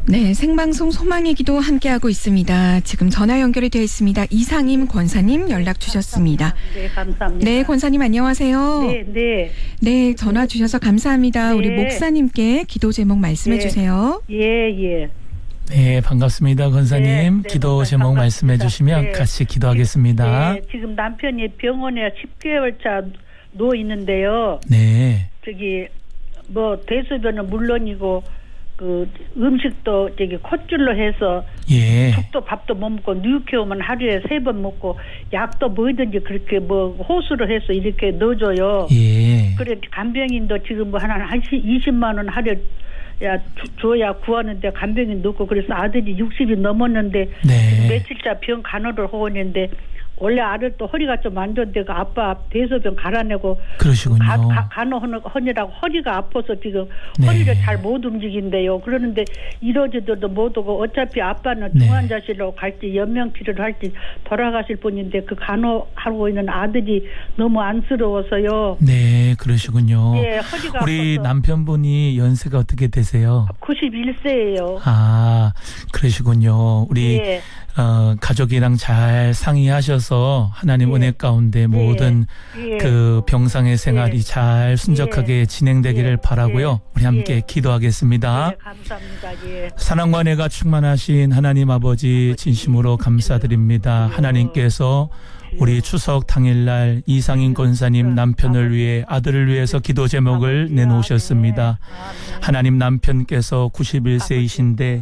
네, 생방송 소망의 기도 함께하고 있습니다. 지금 전화 연결이 되어 있습니다. 이상임 권사님 연락 주셨습니다. 네, 감사합니다. 네, 권사님 안녕하세요. 네. 네, 전화 주셔서 감사합니다. 네. 우리 목사님께 기도 제목 말씀해 주세요. 예. 네, 반갑습니다. 권사님. 네, 기도 목사님, 제목 말씀해 반갑습니다. 주시면 네. 같이 기도하겠습니다. 네, 지금 남편이 병원에 10개월차 누워 있는데요. 네. 대소변은 물론이고 그 음식도 콧줄로 해서 예. 죽도 밥도 못 먹고 뉴케오만 하루에 3번 먹고 약도 뭐든지 그렇게 호수로 해서 이렇게 넣어줘요. 예. 그래 간병인도 지금 한 20만 원 하루에 줘야 구하는데 간병인 넣고 그래서 아들이 60이 넘었는데 네. 며칠째 병 간호를 하고 있는데 원래 아들 또 허리가 좀 안 좋은데 그 아빠 대소변 갈아내고 그러시군요. 간호하느라고 허리가 아파서 지금 네. 허리를 잘 못 움직인대요. 그러는데 이러지도 못 오고 어차피 아빠는 네. 중환자실로 갈지 연명치료를 할지 돌아가실 분인데 그 간호하고 있는 아들이 너무 안쓰러워서요. 네, 그러시군요. 예, 허리가 우리 아파서. 남편분이 연세가 어떻게 되세요? 91세예요. 아, 그러시군요. 우리 예. 가족이랑 잘 상의하셔서 하나님 은혜 가운데 모든 그 병상의 생활이 잘 순적하게 진행되기를 바라고요. 우리 함께 기도하겠습니다. 네, 감사합니다. 예. 사랑과 은혜가 충만하신 하나님 아버지 진심으로 감사드립니다. 하나님께서 우리 추석 당일날 이상인 권사님 남편을 위해 아들을 위해서 기도 제목을 내놓으셨습니다. 하나님 남편께서 91세이신데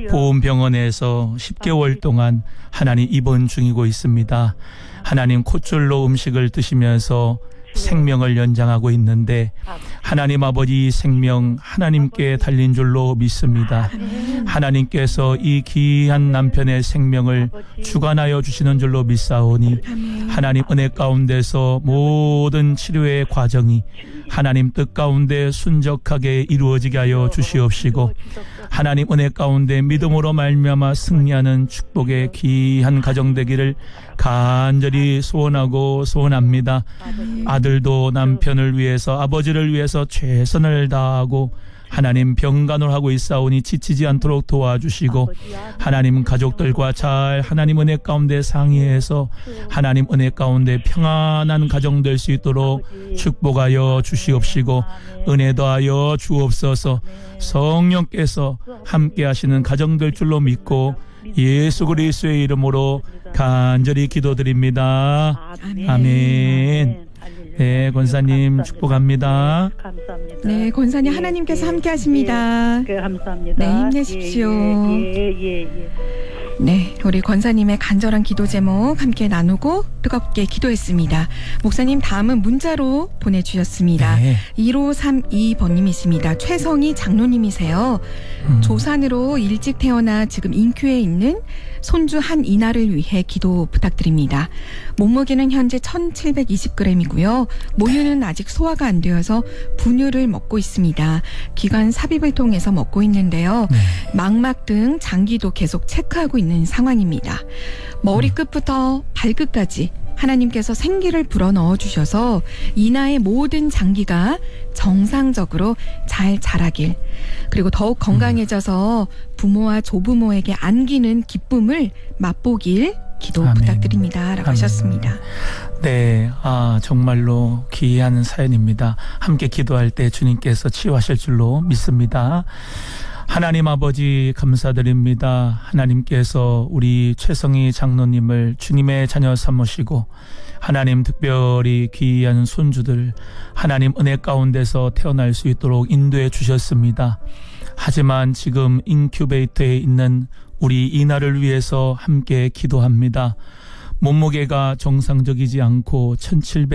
보훈병원에서 10개월 동안 하나님 입원 중이고 있습니다. 하나님 콧줄로 음식을 드시면서 생명을 연장하고 있는데 하나님 아버지 생명 하나님께 달린 줄로 믿습니다. 하나님께서 이 귀한 남편의 생명을 주관하여 주시는 줄로 믿사오니 하나님 은혜 가운데서 모든 치료의 과정이 하나님 뜻 가운데 순적하게 이루어지게 하여 주시옵시고 하나님 은혜 가운데 믿음으로 말미암아 승리하는 축복의 귀한 가정 되기를 간절히 소원하고 소원합니다. 아들도 남편을 위해서 아버지를 위해서 최선을 다하고 하나님 병간호를 하고 있사오니 지치지 않도록 도와주시고 하나님 가족들과 잘 하나님 은혜 가운데 상의해서 하나님 은혜 가운데 평안한 가정 될 수 있도록 축복하여 주시옵시고 은혜 더하여 주옵소서. 성령께서 함께 하시는 가정 될 줄로 믿고 예수 그리스도의 이름으로 간절히 기도드립니다. 아멘. 네, 권사님 축복합니다. 감사합니다. 네, 권사님 하나님께서 함께 하십니다. 감사합니다. 네, 힘내십시오. 예. 네, 우리 권사님의 간절한 기도 제목 함께 나누고 뜨겁게 기도했습니다. 목사님 다음은 문자로 보내주셨습니다. 네. 1532번님이십니다. 최성희 장로님이세요. 조산으로 일찍 태어나 지금 인큐에 있는 손주 한이나를 위해 기도 부탁드립니다. 몸무게는 현재 1720g이고요. 모유는 아직 소화가 안 되어서 분유를 먹고 있습니다. 기관 삽입을 통해서 먹고 있는데요. 망막 등 장기도 계속 체크하고 있는 상황입니다. 머리끝부터 발끝까지 하나님께서 생기를 불어넣어 주셔서 이나의 모든 장기가 정상적으로 잘 자라길, 그리고 더욱 건강해져서 부모와 조부모에게 안기는 기쁨을 맛보길 기도 아멘. 부탁드립니다. 라고 하셨습니다. 네, 정말로 귀한 사연입니다. 함께 기도할 때 주님께서 치유하실 줄로 믿습니다. 하나님 아버지 감사드립니다. 하나님께서 우리 최성희 장로님을 주님의 자녀 삼으시고 하나님 특별히 귀한 손주들 하나님 은혜 가운데서 태어날 수 있도록 인도해 주셨습니다. 하지만 지금 인큐베이터에 있는 우리 이나를 위해서 함께 기도합니다. 몸무게가 정상적이지 않고 1700